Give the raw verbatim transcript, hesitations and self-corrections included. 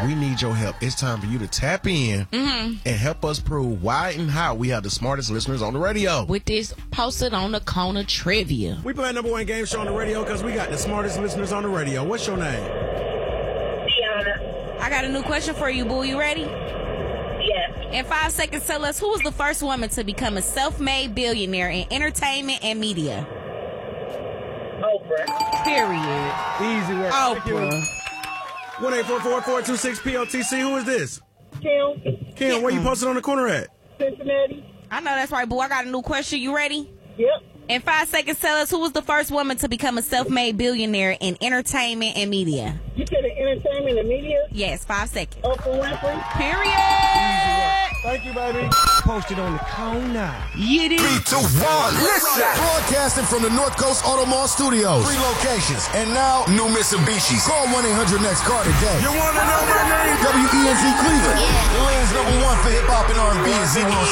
we need your help. It's time for you to tap in mm-hmm. and help us prove why and how we have the smartest listeners on the radio. With this posted on the corner trivia. We play number one game show on the radio because we got the smartest listeners on the radio. What's your name? Tiana. I got a new question for you, boo. You ready? Yes. In five seconds, tell us who was the first woman to become a self-made billionaire in entertainment and media. Oprah. Period. Easy work. Oprah. one eight four four, four two six, P O T C. Who is this? Kim. Kim, where you posted on the corner at? Cincinnati. I know that's right, boo. I got a new question. You ready? Yep. In five seconds, tell us who was the first woman to become a self-made billionaire in entertainment and media. You said in entertainment and media? Yes, five seconds. Oprah Winfrey. Period. Thank you, baby. Posted on the corner. Yeah, it Three, is. two, one, listen. Broadcasting from the North Coast Auto Mall Studios. Three locations. And now, new Mitsubishis. Call one eight hundred next car today. You want to know my name? W E N Z Cleveland. Yeah. The land's number one for hip-hop and R and B is Z one oh